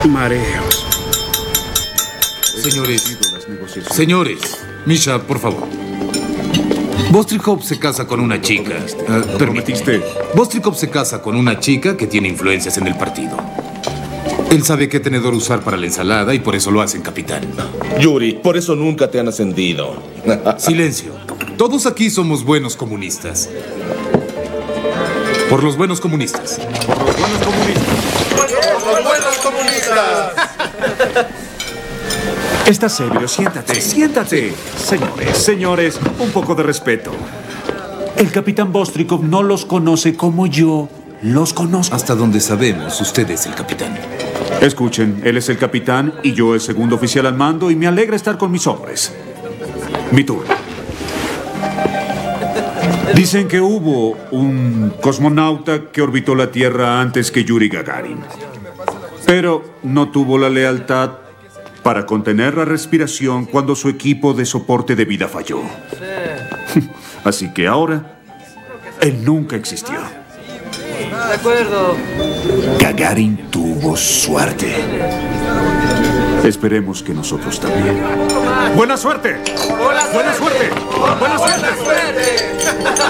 Mareos. Señores, Misha, por favor. Vostrikov se casa con una chica. Permitiste. Vostrikov se casa con una chica que tiene influencias en el partido. Él sabe qué tenedor usar para la ensalada y por eso lo hacen capitán. Yuri, por eso nunca te han ascendido. Silencio. Todos aquí somos buenos comunistas. Por los buenos comunistas. Por los buenos comunistas. ¡Por los buenos comunistas! Estás ebrio, siéntate, siéntate. Señores, un poco de respeto. El capitán Vostrikov no los conoce como yo los conozco. Hasta donde sabemos, usted es el capitán. Escuchen, él es el capitán y yo el segundo oficial al mando y me alegra estar con mis hombres. Mi turno. Dicen que hubo un cosmonauta que orbitó la Tierra antes que Yuri Gagarin. Pero no tuvo la lealtad para contener la respiración cuando su equipo de soporte de vida falló. Así que ahora, él nunca existió. De acuerdo. Gagarin tuvo suerte. Esperemos que nosotros también. ¡Buena suerte! ¡Buena suerte! ¡Buena suerte!